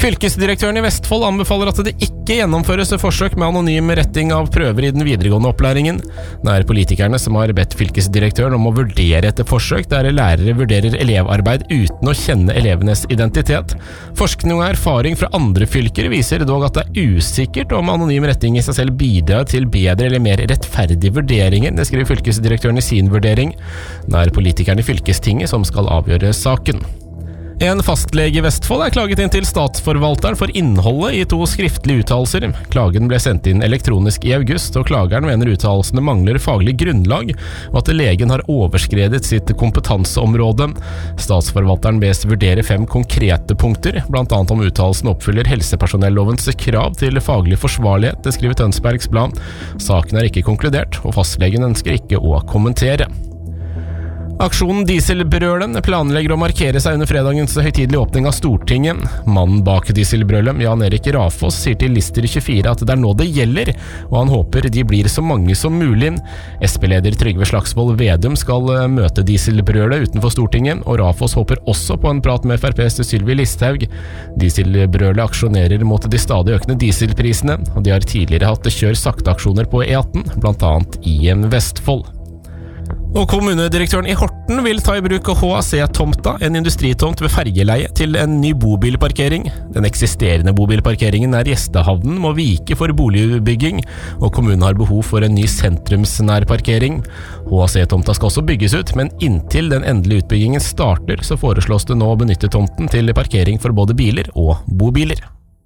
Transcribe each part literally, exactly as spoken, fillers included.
Fylkesdirektøren i Vestfold anbefaler at det ikke gjennomføres forsøk med anonym retting av prøver i den videregående opplæringen. Det er politikerne som har bedt fylkesdirektøren om å vurdere et forsøk der lærere vurderer elevarbeid uten å kjenne elevenes identitet. Forskning og erfaring fra andre fylker viser dog at det er usikkert om anonym retting i seg selv bidrar til bedre eller mer rettferdige vurderinger, det skriver fylkesdirektøren i sin vurdering. Det er politikerne i fylkestinget som skal avgjøre saken. En fastlege i Vestfold er klaget inn til statsforvalteren for innholdet i to skriftlige uttalelser. Klagen ble sendt inn elektronisk i august, og klageren mener uttalelsene mangler faglig grunnlag, og at legen har overskredet sitt kompetanseområde. Statsforvalteren bes vurdere fem konkrete punkter, blant annet om uttalelsen oppfyller helsepersonellovens krav til faglig forsvarlighet, det skriver Tønsbergs Blad. Saken er ikke konkludert, og fastlegen ønsker ikke å kommentere. Aksjonen Dieselbrølen planlegger å markere seg under fredagens høytidelige åpning av Stortinget. Mannen bak Dieselbrølen, Jan Erik Rafås, sier til Lister tjuefire at det er nå det gjelder, og han håper de blir så mange som mulig. S P-leder Trygve Slagsvold Vedum skal møte Dieselbrølet utenfor Stortinget, og Rafås håper også på en prat med F R P's Sylvi Listhaug. Dieselbrølet aksjonerer mot de stadig økende dieselprisene, og de har tidligere hatt kjør sakte-aksjoner på E atten, blant annet i Vestfold. Og kommunedirektøren i Horten vil ta i bruk H A C-tomta, en industritomt ved fergeleie, til en ny bobilparkering. Den eksisterende bobilparkeringen nær gjestehavnen må vike for boligbygging, og kommunen har behov for en ny sentrumsnær parkering. H A C-tomta skal også bygges ut, men inntil den endelige utbyggingen starter, så foreslås det nå å benytte tomten til parkering for både biler og bobiler.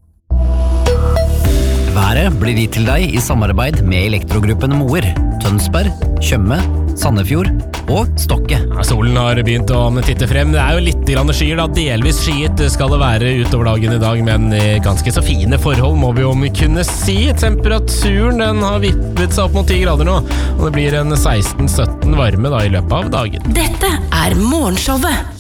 Været blir gitt til deg i samarbeid med Elektrogruppen Moer, Tønsberg, Tjøme, Sandefjord og Stokke. Ja, solen har begynt å titte frem. Det er jo litt grann skyer da, delvis skyet skal det være utover dagen i dag, men ganske så fine forhold må vi jo kunne si. Temperaturen den har vippet seg opp mot ti grader nå, og det blir en seksten sytten varme da i løpet av dagen. Dette er Morgenshowet